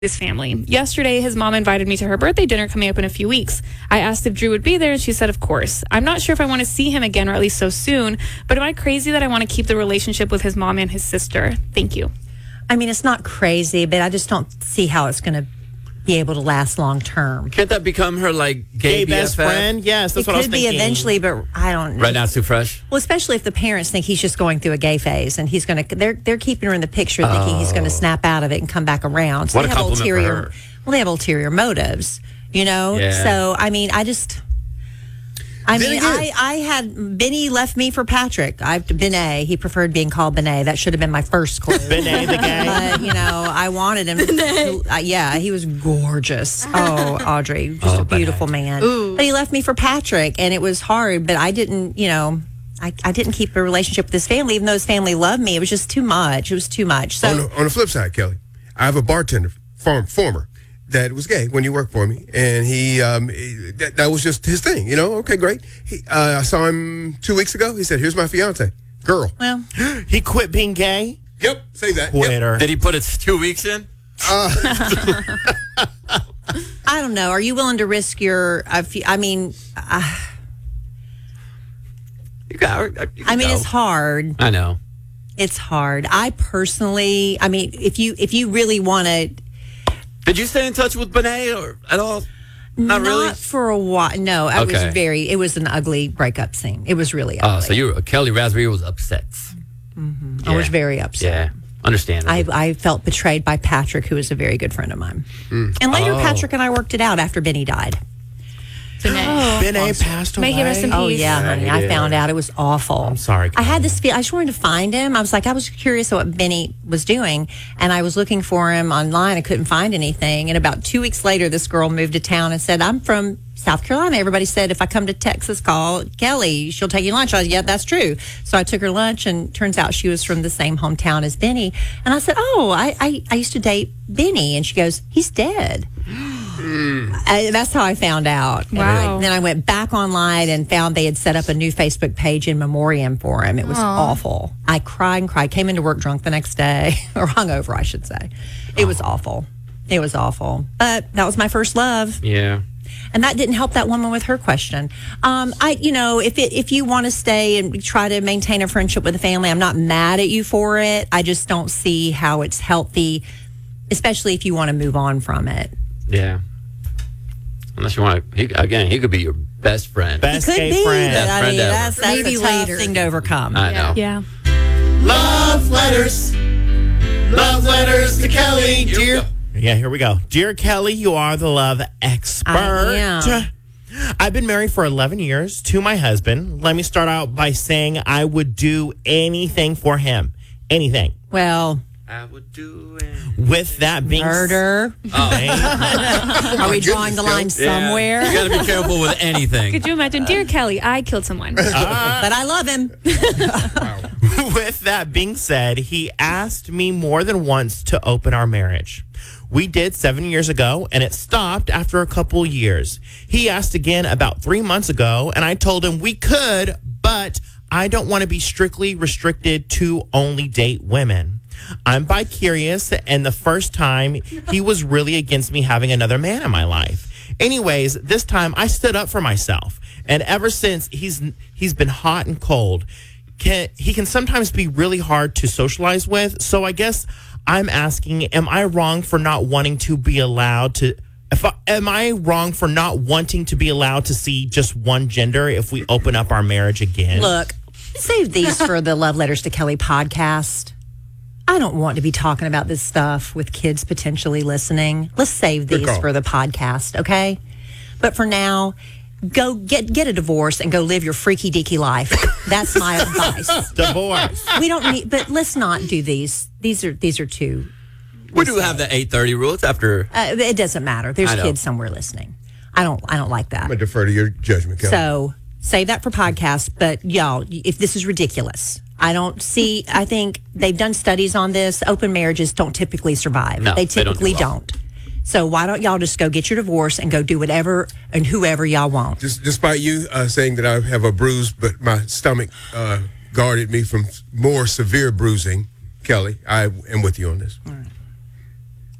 his family. Yesterday, his mom invited me to her birthday dinner coming up in a few weeks. I asked if Drew would be there, and she said, of course. I'm not sure if I want to see him again, or at least so soon, but am I crazy that I want to keep the relationship with his mom and his sister? Thank you. I mean, it's not crazy, but I just don't see how it's going to be able to last long term. Can't that become her, like, gay best BFF? friend? Yes, that's It what I was could be thinking. eventually, but I don't know. Right now it's too fresh? Well, especially if the parents think he's just going through a gay phase, and he's going to. They're keeping her in the picture, thinking he's going to snap out of it and come back around. So What a they have compliment for ulterior. her. Well, they have ulterior motives, you know. Yeah. So I mean, I Then mean, again- I had Benny left me for Patrick. Benet. He preferred being called Benet. That should have been my first clue. Benet the gay. But you know, I wanted him. Yeah, he was gorgeous. Oh, Audrey, just a beautiful man. But he left me for Patrick, and it was hard. But I didn't, you know, I didn't keep a relationship with his family, even though his family loved me. It was just too much. It was too much. So On the flip side, Kelly, I have a bartender, former, that was gay when he worked for me, and that was just his thing, you know. Okay, great. I saw him 2 weeks ago. He said, "Here's my fiance, girl." well, He quit being gay? Yep, say that. Yep. Quitter. Did he put it 2 weeks in? I don't know. Are you willing to risk your? I mean, You got, it's hard. I know. It's hard. I personally, I mean, if you really want to. Did you stay in touch with Benet or at all? Not really? For a while. No, I Okay. was it was an ugly breakup scene. It was really ugly. Oh, so Kelly Raspberry was upset. I was very upset. Yeah, understandable. I felt betrayed by Patrick, who was a very good friend of mine. And later, Patrick and I worked it out after Benny died. Benet passed away. May he rest in Oh, peace. yeah, honey. I found out. It was awful. I'm sorry, I had this feel. I just wanted to find him. I was curious what Benny was doing, and I was looking for him online. I couldn't find anything. And about 2 weeks later, this girl moved to town and said, "I'm from South Carolina." Everybody said, if I come to Texas, call Kelly. She'll take you lunch. I was, yeah, that's true. So I took her lunch, and turns out she was from the same hometown as Benny. And I said, oh, I used to date Benny. And she goes, he's dead. That's how I found out. Wow. And then I went back online and found they had set up a new Facebook page in memoriam for him. It was awful. I cried and cried. Came into work drunk the next day, or hungover, I should say. It was awful. It was awful. But that was my first love. yeah. And that didn't help that woman with her question. If you want to stay and try to maintain a friendship with the family, I'm not mad at you for it. I just don't see how it's healthy, especially if you want to move on from it. Yeah. Unless you want to, he could be your best friend. Best Could gay be, friend. but I Friend mean, ever. that's Maybe a tough later. thing to overcome. I know. Yeah. Love letters. Love letters to Kelly. Dear. Yeah, here we go. Dear Kelly, you are the love expert. I am. I've been married for 11 years to my husband. Let me start out by saying I would do anything for him. Anything. Well, I would do it. With that being murder. Are we drawing the line somewhere? You got to be careful with anything. Could you imagine, dear Kelly, I killed someone. But I love him. With that being said, he asked me more than once to open our marriage. We did 7 years ago, and it stopped after a couple years. He asked again about 3 months ago, and I told him we could, but I don't want to be strictly restricted to only date women. I'm bi-curious, and the first time he was really against me having another man in my life. Anyways, this time I stood up for myself, and ever since he's been hot and cold. He can sometimes be really hard to socialize with, so I guess I'm asking, am I wrong for not wanting to be allowed to... Am I wrong for not wanting to be allowed to see just one gender if we open up our marriage again? Look, save these for the Love Letters to Kelly podcast. I don't want to be talking about this stuff with kids potentially listening. Let's save Good these call. for the podcast, okay? But for now, go get a divorce and go live your freaky deaky life. That's my advice. Divorce. We don't need, but let's not do these. These are too. We do have the 8:30 rules after. It doesn't matter. There's I know. kids somewhere listening. I don't like that. I'm going to defer to your judgment, Kelly. So save that for podcast. But y'all, if this is ridiculous, I think they've done studies on this. Open marriages don't typically survive. No, they they don't do typically well. don't. So why don't y'all just go get your divorce and go do whatever and whoever y'all want? Despite you saying that I have a bruise, but my stomach guarded me from more severe bruising, Kelly, I am with you on this. All right.